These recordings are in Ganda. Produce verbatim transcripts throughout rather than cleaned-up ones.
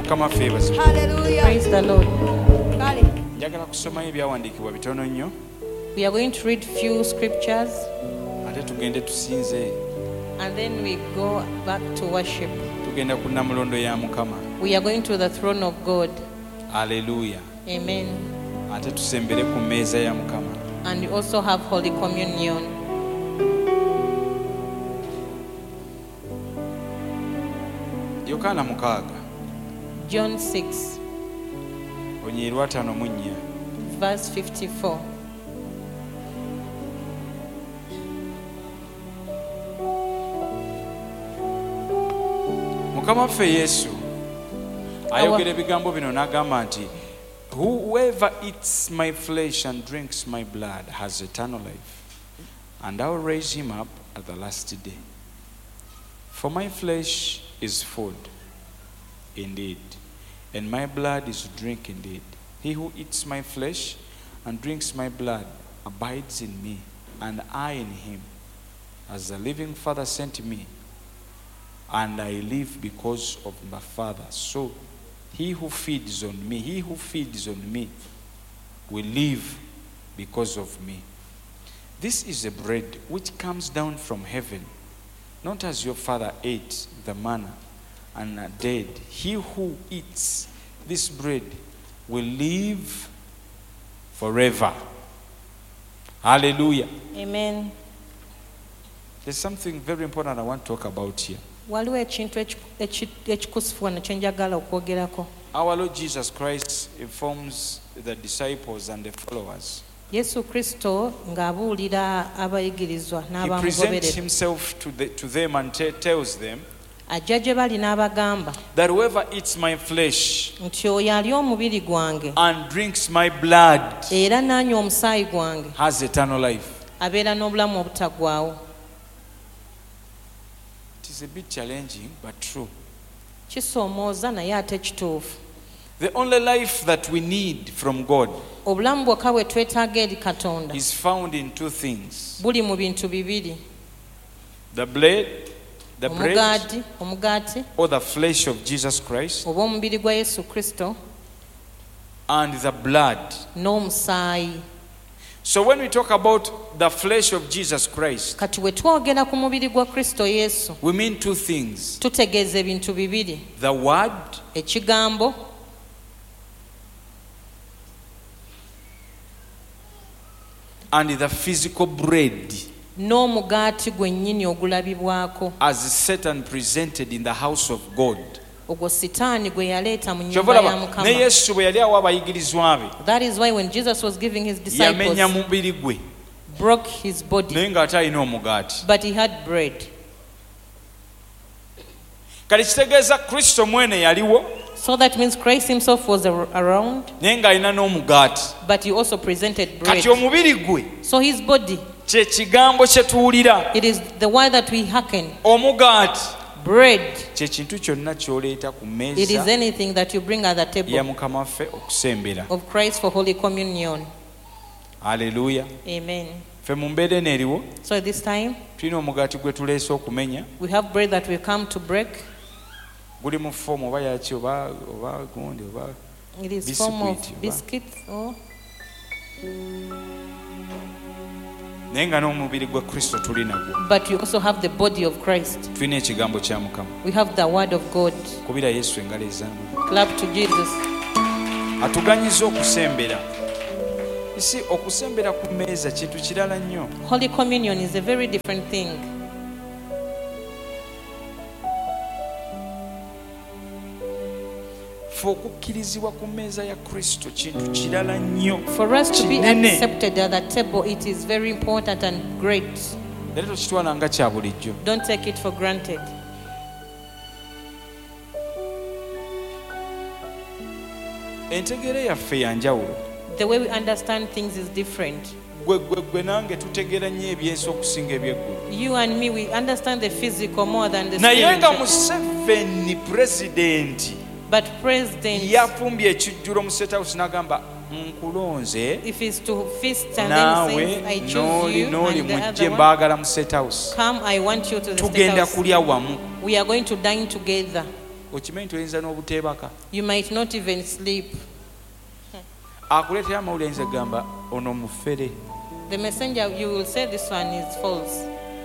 Praise the Lord. Njagala kusomayo ebyawandiikibwa bitono nnyo. We are going to read few scriptures Ate tugende tusinze. and then we go back to worship. Tugenda ku Namulondo ya Mukama. We are going to the throne of God. Hallelujah. Amen. Ate tusembere ku mmeeza ya Mukama. And we also have Holy Communion. Yokaana mukaaga. John six, Onyeerwa ataano mu nnya. verse fifty-four. Mukama waffe Yesu ayogera ebigambo bino n'agamba nti whoever eats my flesh and drinks my blood has eternal life, and I will raise him up at the last day. For my flesh is food indeed, and my blood is drink indeed. He who eats my flesh and drinks my blood abides in me, and I in him. As the living Father sent me, and I live because of my Father. So he who feeds on me, he who feeds on me will live because of me. This is the bread which comes down from heaven, not as your father ate the manna and are dead. He who eats this bread will live forever. Hallelujah. Amen. There's something very important I want to talk about here. Waliwo ekintu ekikusifu wano kye njagala okwogerako. Our Lord Jesus Christ informs the disciples and the followers. Yesu Kristo ng'abuulira abayigirizwa He presents n'abamugoberera. himself to, the, to them and te- tells them Ajja gye bali n'abagamba that whoever eats my flesh nti oyo alya omubiri gwange and drinks my blood era n'anywa omusaayi gwange has eternal life. abeera n'obulamu obutaggwaawo. It is a bit challenging, but true. Kisoomooza naye ate kituufu. The only life that we need from God Obulamu bwokka bwe twetaaga eri Katonda is found in two things: buli mu bintu bibiri: the bread, the bread omugaati omugaati or the flesh of Jesus Christ, oba omubiri gwa Yesu Kristo and the blood. n'omusaayi. So when we talk about the flesh of Jesus Christ, Kati bwe twogera ku mubiri gwa Kristo Yesu we mean two things: tutegeeza ebintu bibiri: the word ekigambo and the physical bread n'omugaati gwennyini ogulabibwako, as set and presented in the house of God. ogwo sitaani gwe yaleeta mu nnyumba ya Ne Mukama. Yesu bwe yali awa abayigirizwa be, That is why when Jesus was giving his yamenya disciples, mubiri gwe broke his body, naye ng'ate alina omugaati. but he had bread. Kale kitegeeza Kristo mwene yaliwo So that means Christ himself was ar- around, naye ng'alina n'omugaati. but he also presented bread. Kati omubiri gwe So his body, kye kigambo kye tuwulira. it is the word that we hearken. Omugaati Bread, kye kintu kyonna ky'oleeta ku it is mmeeza anything that you bring at the ya table Mukama waffe okusembera. of Christ for Holy Communion. Haleluya. Amen. Ffe mu mbeera eno eriwo So at this time, tulina omugaati gwe tuleese okumenya. we have bread that we come to break. Guli mu foomu oba yaki oba oba gundi oba It is form of Biscuit, biscuits. Oh. naye nga n'omubiri gwa Kristo tuli nagwo. But we also have the body of Christ. Tulina ekigambo kya Mukama. We have the word of God. Kubira Yesu engalo ez'amaanyi. Clap to Jesus. Atuganyiza okusembera. Isi okusembera ku mmeeza kintu kirala nnyo. Holy Communion is a very different thing. Ffe okukkirizibwa ku mmeeza ya Kristo kintu kirala nnyo. For us to be Kinene. accepted at the table, it is very important and great. Era tokitwala nga kya bulijjo. Don't take it for granted. Entegeera yaffe ya njawulo. The way we understand things is different. Gwe gwe gwe nange tutegeera nnyo ebyensi okusinga ebyeggulu. You and me, we understand the physical more than the Naye nga spiritual. Museveni pulezidenti But President, yafumbye ekijjulo mu State House n'agamba nkulonze if he's to feast and then naawe says, I choose n'oli you, n'oli and the mujje other one, mbaagala mu State House. come, I want you to the state Tugenda house. kulya wamu. We are going to dine together. okimanyi nti oyinza n'obuteebaka. You might not even sleep. Akuleetera amawulire ayinza gamba ono mufere. The messenger, you will say this one is false.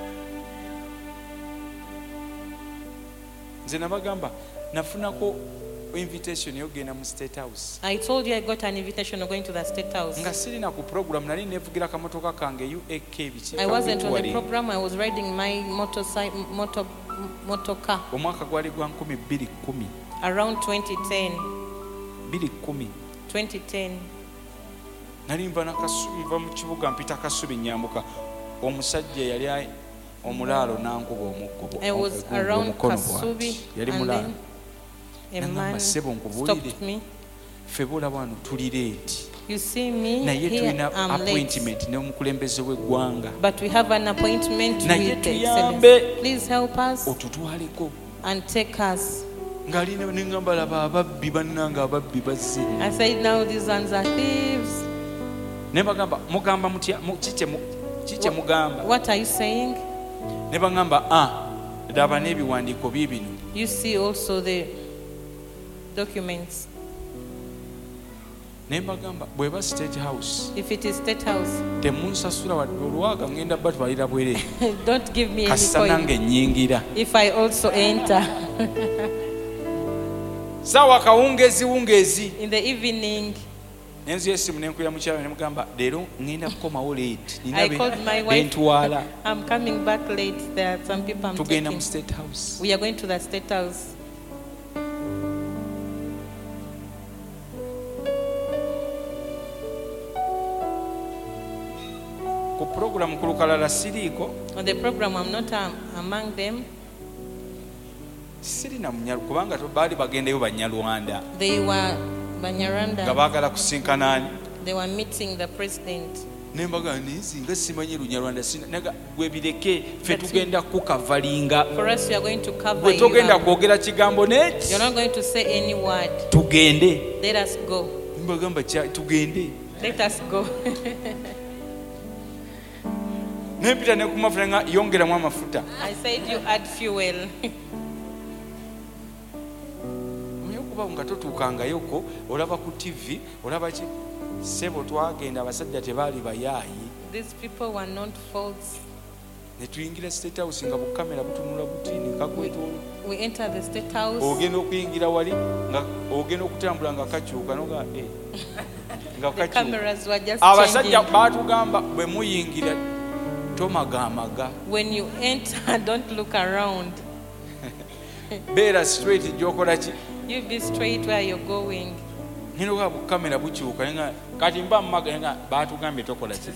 Nze nabagamba nafunako invitation yogenda mu State House. I told you I got an invitation of going to the State House. Nga sirina ku program nali nevugira kamotoka kange U A K biki. I wasn't on the program. I was riding my motorcycle, motor, motor car. Omwaka gwali gwa nkumi bbiri kkumi. Around twenty ten. bbiri kkumi. twenty ten. Nali nva nakasubi nva mu kibuga mpita Kasubi nyambuka. Omusajja yali omulaalo nankuba omuggo. I was around Kasubi yali and mulaalo. then a man stopped me. Febula wano tuli late. You see me naye here, tulina I'm appointment late. n'omukulembeze w'eggwanga. But we have an appointment Naye with the tuyambe. Excellency. Please help us Otutwaleko. and take us. Ngali ne ngamba laba ababbi bannanga ababbi bazze. I said, now these ones are thieves. Ne bagamba mugamba mutya mu- kike mu- kike mugamba. What are you saying? Ne bagamba ah daba n'ebiwandiiko biibino. You see also the documents. Ne mbagamba bw'eba State House If it is State House, temunsasula wadde olwaga ngenda batwalira bwere. don't give me any Kasita coin nange nnyingira. if I also enter. Saawa kawungeezi wungeezi. In the evening, Nenzuya essimu ne nkuira mukyala ne mugamba leero ngenda kukomawo late. I called my wife. Bentwala. I'm coming back late. There are some people I'm Tugenda taking. mu State House. We are going to the State House. Ku program ku lukalala siriiko. On the program, I'm not um, among them. Sirina munyalu kubanga to baali bagendeyo Banyarwanda They were nga Banyarwanda. baagala kusinkana ani. They were meeting the president. Ne mbaga nzi nga simanyi Lunyarwanda sina naga gwe bireke fe That's tugenda kukavalinga. For us, we are going to cover Gwe you. togenda up. kwogera kigambo net. You're not going to say any word. Tugende. Let us go. Mbagamba kya tugende. Let us go. Nempita ne ku mafuta nga yongeramu amafuta. I said you add fuel. Kuba nga totuukangayoko olaba ku T V olaba ki sebo twagenda abasajja tebaali bayaayi These people were not false. ne tuyingira State House nga bukamera butunula butini kakwetolo. We entered the State House. Ogenda okuyingira wali nga ogenda okutambula nga kakyuka noga eh nga The kakyuka. cameras were just Abasajja changing. baatugamba bwe muyingira tomagamaga When you enter, don't look around. beera straight gyokola ki You be straight where you're going. nino ka bukamera bukyuka nga kati mba mmaga nga baatugambye tokola ki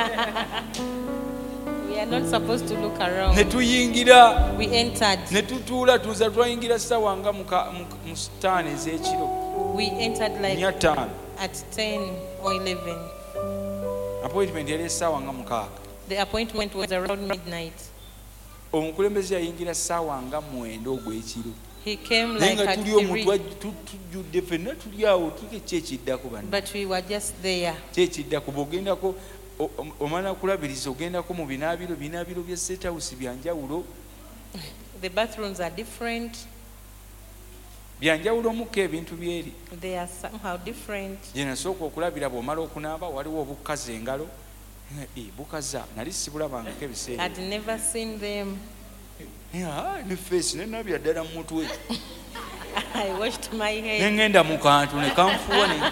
We are not supposed to look ne around. tuyingira We entered. ne tutuula tuza twayingira ssaawa nga muka- mu mu sitaani ez'ekiro We entered like nnya ttaano. at ten or eleven. Appointment yali essaawa nga mukaaga. The appointment was around midnight. Omukulembeze yayingira ssaawa nga mwenda ogw'ekiro. He came Naye like nga at tuli omu three, twa- tu- tujjudde ffenna tuli awo tuke ki ekiddako banna but we were just there. ki ekiddako bw'ogendako o- o- omala kulabiriza ogendako mu binaabiro binaabiro bya State House bya njawulo The bathrooms are different. bya njawulo mukko ebintu byeri They are somehow different. gye nasooka okulabira bw'omala okunaaba waliwo obukaza engalo Nga, "Eh, bukaza nali sibulabangako ebiseera I'd never seen them. Ah, ne feesi nenabya ddala mu mutwe I washed my ne hair. ngenda mu kantu ne kanfuwa ne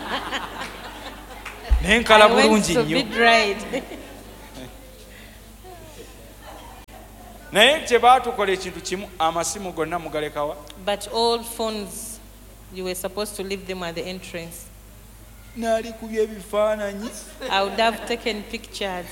ne nkala I went bulungi to nnyo be dried. naye kye baatukola ekintu kimu amasimu gonna mugalekawa But all phones, you were supposed to leave them at the entrance. naali kubya ebifaananyi I would have taken pictures.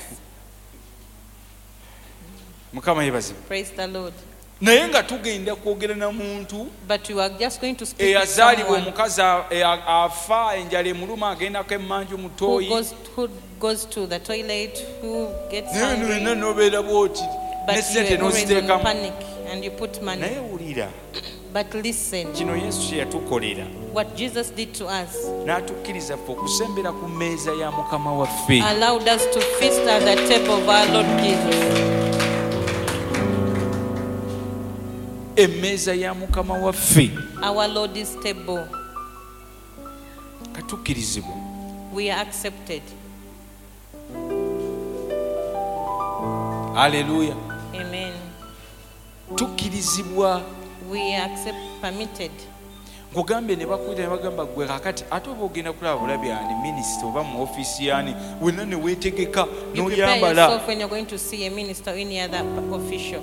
mukama yebazibu Praise the Lord. naye nga tugenda kwogera na muntu But we are just going to speak to eyazaalibwa someone omukazi a- e- a- afa enjala emuluma agendako emmanju who mutoyi goes, who goes to the toilet, who gets naye bino byonna hungry, n'obeera bwoti ne but you sente are always in n'oziteekamu panic and you put money. naye wulira But listen, kino yesu kye yatukolera what Jesus did to us n'atukkiriza ffe okusembera ku mmeeza ya mukama waffe allowed us to feast at the table of our Lord Jesus. emmeeza ya mukama waffe Our Lord's table. katukkirizibwa. We are accepted. Haleluya. Amen. Tukkirizibwa. We are accept, permitted. Nkugambye ne bakwita ne bagamba gwe kakati ate oba ogenda kulaba bulabi ani minisita oba mu ofiisi yani wenna ne weetegeka You prepare n'oyambala. yourself when you're going to see a minister or any other official.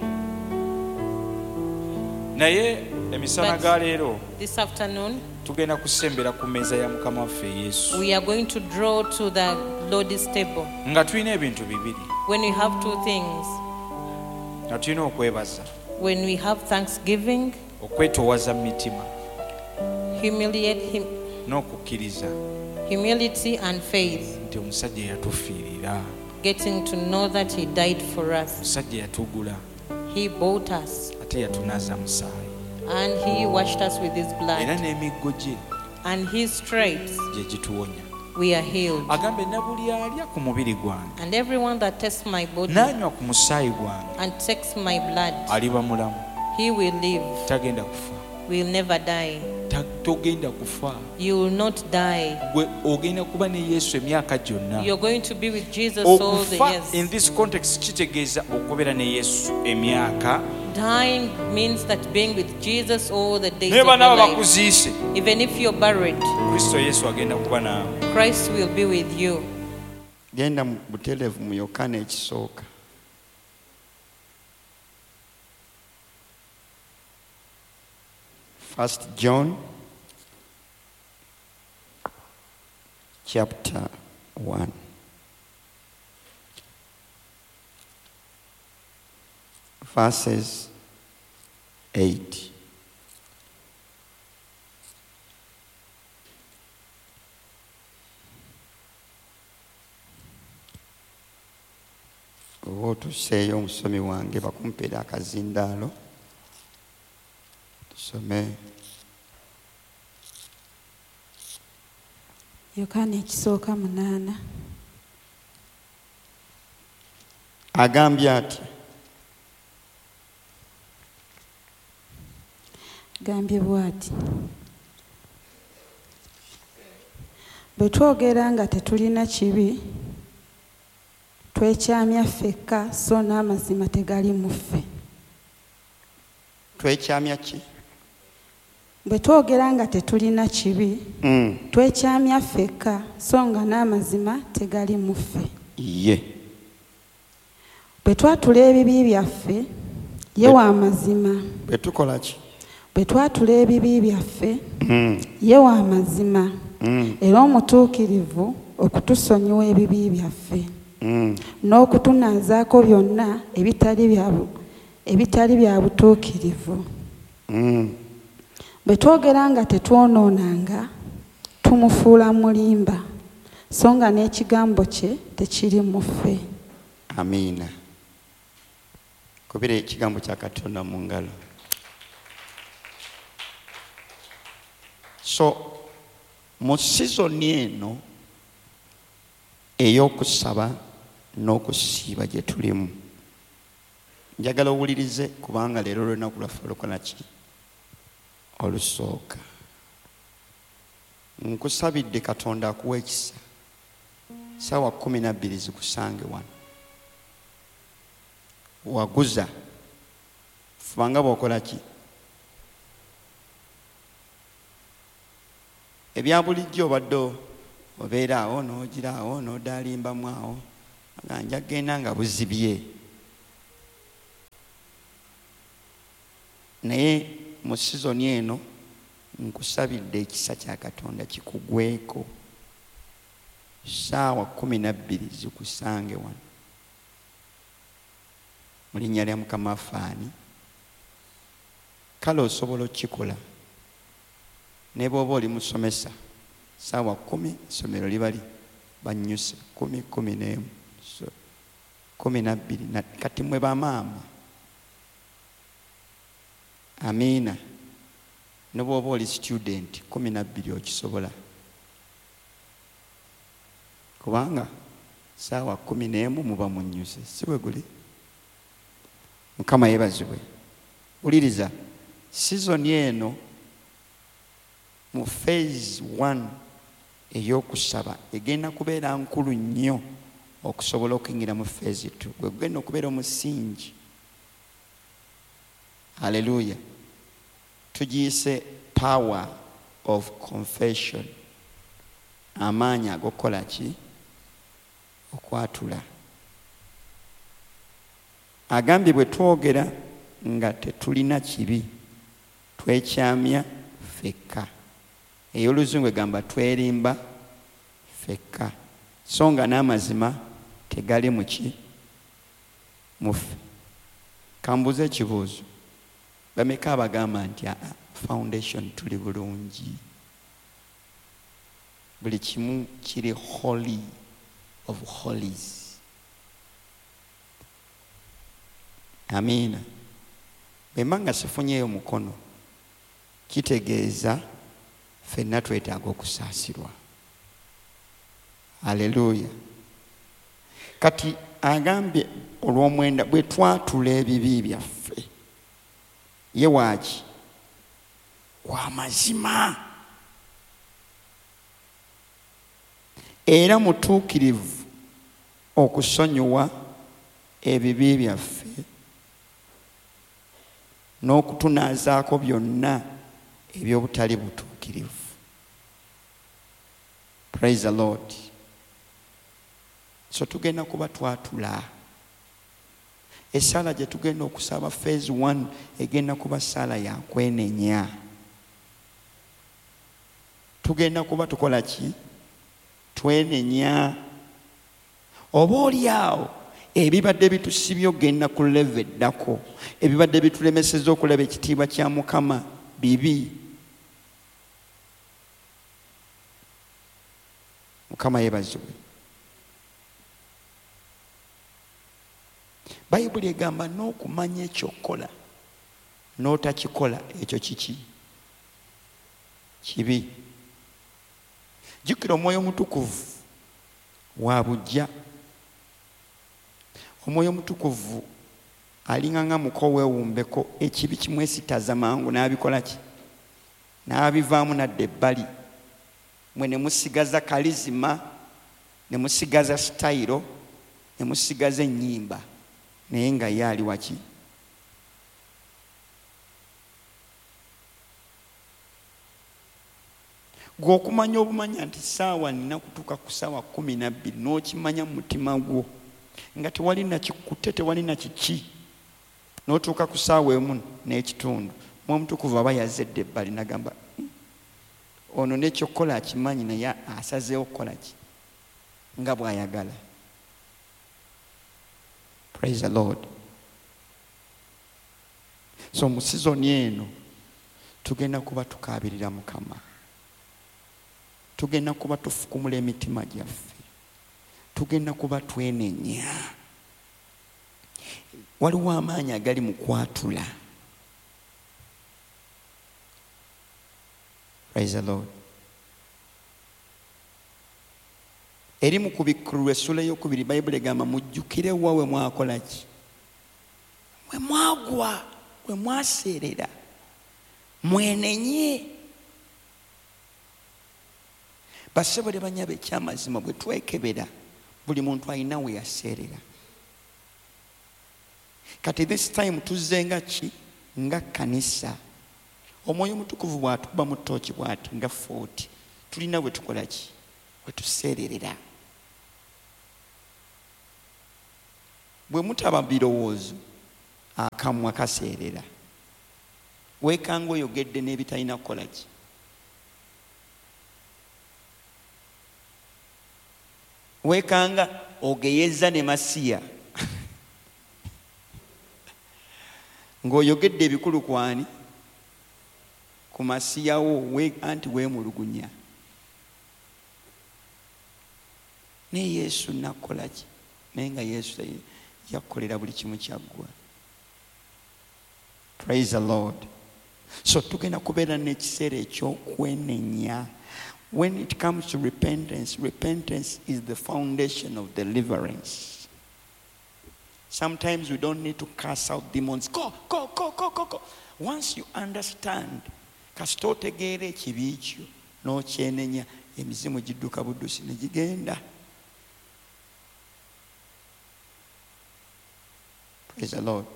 Naye emisana But- ga leero This afternoon, tugenda kusembera ku mmeeza ya mukama waffe Yesu we are going to draw to the Lord's table. nga tulina ebintu bibiri When we have two things, nga tulina okwebaza when we have thanksgiving, okwetoowaza mu mitima humiliate him, n'okukkiriza humility and faith, nti omusajja yatufiirira, getting to know that he died for us. omusajja yatugula He bought us ate yatunaza musaayi and he washed us with his era blood, n'emiggo gye and his stripes gye gituwonya. we are healed. Agambe na buli alya ku mubiri gwange And everyone that tastes my body n'anywa ku musaayi gwange and takes my blood, aliba mulamu, he will live, tagenda kufa. will never die. Ta- togenda kufa. You will not die. Gwe ogenda kuba ne Yesu emyaka gyonna. You're going to be with Jesus all the Okufa in years. this context kitegeeza okubeera ne Yesu emyaka. Dying means that being with Jesus all the days Naye of your banaaba life. bakuziise, Even if you're buried, Kristo Yesu agenda kuba naawe. Christ will be with you. Genda mu butereevu mu Yokaana ekisooka. First John chapter one. Verses eight. Oba otuseeyo omusomi wange bakumpeera akazindaalo tusome. Yokaana ekisooka munaana. Agambye ati Gambye bw'ati, bwe twogera nga tetulina kibi, twekyamya ffekka so n'amazima tegali mu ffe. twekyamya ki? Bwe twogera nga tetulina kibi, Mm. twekyamya ffekka so nga n'amazima tegali mu ffe. Ye. Bwe twatula ebibi byaffe, ye wa mazima. Bwe tukola ki? Bwe twatula ebibi byaffe, Mm. ye wa mazima Mm. era omutuukirivu okutusonyiwa ebibi byaffe Mm. n'okutunaazaako byonna ebitali bya bu- ebitali bya butuukirivu. Mm. Bwe twogera nga tetwonoonanga, tumufuula mulimba, so nga n'ekigambo kye tekiri mu ffe. Amiina. Kubira ekigambo kya Katonda mu ngalo. So mu sizoni eno ey'okusaba n'okusiiba gye tulimu, njagala owulirize kubanga leero olunaku lwaffe olukola ki? Olusooka. Nkusabidde Katonda akuwa ekisa ssaawa kumi na bbiri zikusange wano. Waguza fubanga bw'okola ki? Ebya bulijjo obadde obeera awo n'ogira awo n'odaalimbamu awo nga nja genda nga buzibye. Naye mu sizoni eno nkusabidde ekisa kya Katonda kikugweko ssaawa kumi na bbiri zikusange wano. Mu linnya lya Mukama afaani. Kale osobola okukikola ne bw'oba oli musomesa ssaawa kumi essomero liba li bannyuse kumi kumi n'emu so kumi na bbiri na kati mwe bamaama. Amiina. Ne bw'oba oli student kumi na bbiri okisobola kubanga ssaawa kumi n'emu muba munnyuse si bwe guli. Mukama yeebazibwe. Wuliriza, Season eno mu phase one ey'okusaba egenda kubeera nkulu nnyo okusobola okuyingira mu phase two. Gwe gugenda okubeera omusingi. Hallelujah. Tugiyise power of confession. Amaanyi ag'okukola ki? Okwatula. Agambye bwe twogera nga tetulina kibi twekyamya ffekka. Ey'oluzungu egamba twerimba ffekka. So nga n'amazima tegali mu ki? Mu ffe. Kambuza ekibuuzo. Bameka abagamba nti aa foundation tuli bulungi. Buli kimu kiri holy of holies. Amiina. Bwe mba nga sifunyeeyo mukono kitegeeza ffenna twetaaga okusaasirwa. Haleluya. Kati agambye olw'omwenda bwe twatula ebibi byaffe ye waaki wa mazima era mutuukirivu okusonyiwa ebibi byaffe n'okutunaazaako byonna eby'obutali butuukirivu. Praise the Lord. So tugenda kuba twatula. Essala gye tugenda okusaba phase one egenda kuba ssala ya kwenenya. Tugenda kuba tukola ki? Twenenya. Oba oli awo ebibadde bitusibye ogenda ku level eddako, ebibadde bitulemeseza okulaba ekitiibwa kya Mukama bibi. Mukama yeebazibwe. Bayibuli egamba n'okumanya ekyokola n'otakikola ekyo kiki? Kibi. Jjukira Omwoyo Mutukuvu wa bujja. Omwoyo Mutukuvu alinga nga muko weewumbeko, ekibi kimwesitaza mangu n'abikola ki? N'abivaamu nadda ebbali. Mwe ne musigaza kalizima, ne musigaza sitayiro, ne musigaza ennyimba, naye nga ye ali waki? Gwe okumanya obumanya nti saawa nina kutuuka ku saawa kumi na bbiri n'okimanya mu mutima gwo nga tewali na kikutte, tewali na kiki, n'otuuka ku saawa emu n'ekitundu, Mwoyo Mutukuvu aba yazedde ebbali n'agamba ono n'ekyokukola akimanyi naye asazeewo okukola ki? Nga bw'ayagala. Praise the Lord. So mu sizoni eno tugenda kuba tukaabirira Mukama. Tugenda kuba tufukumula emitima gyaffe. Tugenda kuba twenenya. Waliwo amaanyi agali mu kwatula. Praise the Lord. Eri mu kubikkulwa essula ey'okubiri Bayibuli egamba mujjukire wawe mwakola ki? Mwe mwagwa, mwe mwaseerera, mwenenye. Bassebo banyabe ekyamazima bwe twekebera buli muntu alina we yaseerera. Kati this time tuzze nga ki? Nga kanisa. Omwoyo Mutukuvu bw'atuba mu ttooki bw'ati nga forty. Tulina bwe tukola ki? Bwe tuseererera. Bwe mutaba birowoozo akamwa kaseerera. Weekanga oyogedde n'ebitalina kukola ki? Weekanga ogeyeza ne masiya ng'oyogedde ebikulu kwani? Ku masiyawo we anti weemulugunya. Ne Yesu nakola ki? Naye nga Yesu yakolera buli kimu kyaggwa. Praise the Lord. So tugenda kubeera n'ekiseera eky'okwenenya. When it comes to repentance, repentance is the foundation of deliverance. Sometimes we don't need to cast out demons. Go, go, go, go, go, go. Once you understand, kasita otegeera ekibi kyo n'okyenenya, emizimu gidduka buddusi ne gigenda. Praise the Lord.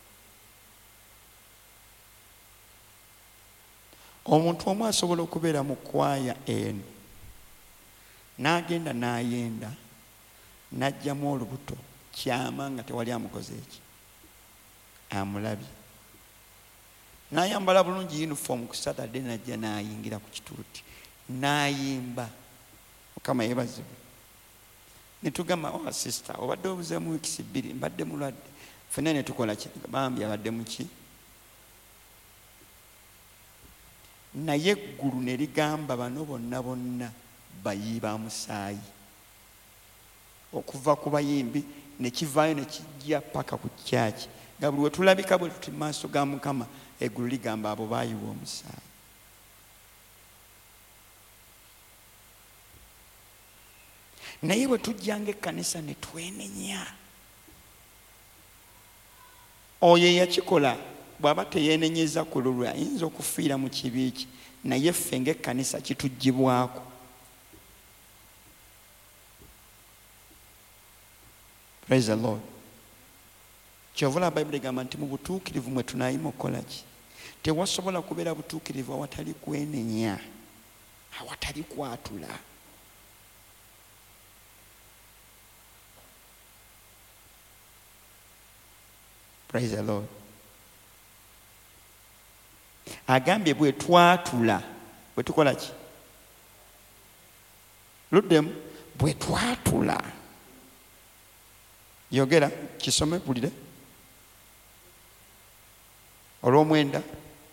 Omuntu omu asobola okubeera mu kwaya eno n'agenda n'ayenda n'ajjamu olubuto kyama nga tewali amukoze eki, amulabye, n'ayambala bulungi uniform ku Saturday n'ajja n'ayingira ku kituuti n'ayimba, Mukama yeebazibwe. Ne tugamba, oh sister, obadde obuzeemu wiikisi bbiri, mbadde mulwadde. Ffenna ne tukola ki? Bambi abadde mu ki? Naye eggulu ne ligamba bano bonna bonna bayiba musaayi. Okuva ku bayimbi ne kivaayo ne kijja paka ku kyaki. Nga buli we tulabika bwe tuti maaso ga Mukama, eggulu ligamba abo baayiwa omusaayi. Naye bwe tujjanga ekkanisa ne twenenya, oyo eyakikola bw'aba teyeenenyeza ku lulwe ayinza okufiira mu kibi kye, naye ffe ng'ekkanisa kituggyibwako. Praise the Lord. Kyova olaba Bayibuli egamba nti mu butuukirivu mwe tunaayima okukola ki? Tewasobola kubeera butuukirivu awatali kwenenya, awatali kwatula. Praise the Lord. Agambye bwe twatula, bwe tukola ki? Luddemu, bwe twatula. Yogera, kisome bulire. Olw'omwenda.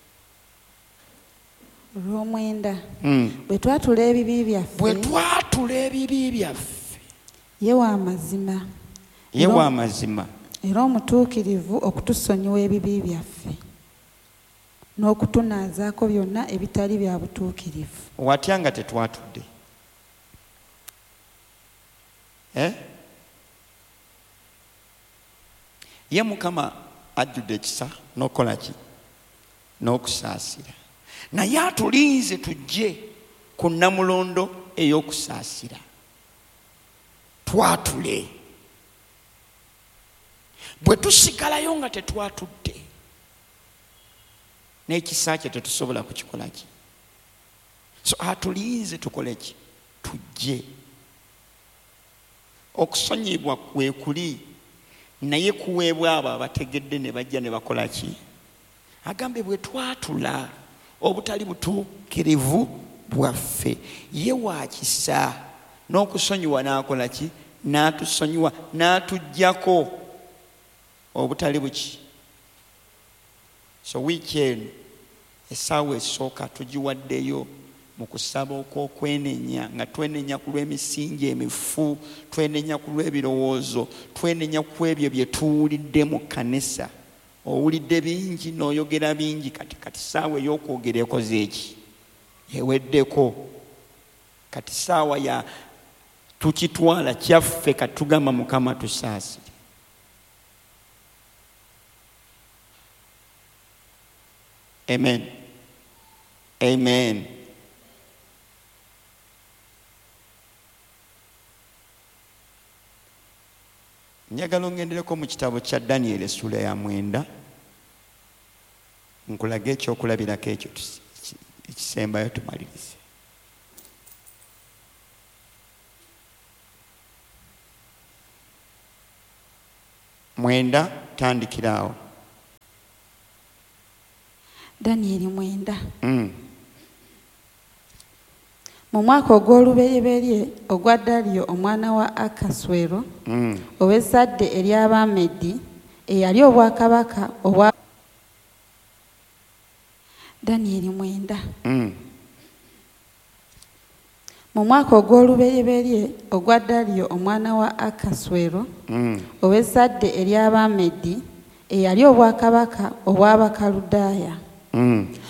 Olw'omwenda. Mm. Bwe twatula ebibi byaffe. Bwe twatula ebibi byaffe. Ye wa mazima. Ye wa mazima. Era omutuukirivu okutusonyiwa ebibi byaffe n'okutunaazaako byonna ebitali bya butuukirivu. Watya nga tetwatudde? Eh? Ye Mukama ajjudde ekisa n'okola ki? N'okusaasira. Naye atulinze tujje ku nnamulondo ey'okusaasira. Twatule. Bwe tusigalayo nga tetwatudde, n'ekisa kye tetusobola kukikola ki? So atulinze tukole ki? Tujje. Okusonyibwa kwe kuli, naye kuweebwa abo abategedde ne bajja ne bakola ki? Agambe bwe twatula obutali butuukirivu bwaffe, ye wa kisa n'okusonyiwa n'akola ki? N'atusonyiwa, n'atuggyako obutali buki. So weekend essaawa esooka tugiwaddeyo mu kusaba okw'okwenenya, nga twenenya ku lw'emisingi emifu, twenenya ku lw'ebirowoozo, twenenya ku ebyo bye tuwulidde mu kkanisa. Owulidde bingi n'oyogera bingi, kati kati ssaawa ey'okwogera ekoze eki? Eweddeko. Kati ssaawa ya tukitwala kyaffe katugamba Mukama tusaasire. Amen. Amen. Njagala ongendereko mu kitabo kya Daniel essula ya mwenda, nkulaga ekyokulabirako ekyo ekisembayo tumalirize. Mwenda tandikiraawo. Daniel mwenda. Mm. Mu mwaka ogw'olubereberye ogwa Daliyo omwana wa Akaswero, Mm. ow'ezzadde ery'Abamedi eyali obwakabaka obwa Daniel mwenda. Mm. Mu mwaka ogw'olubereberye ogwa Daliyo omwana wa Akaswero, Mm. ow'ezzadde ery'Abamedi eyali obwakabaka obw'Abakaludaaya. Mm.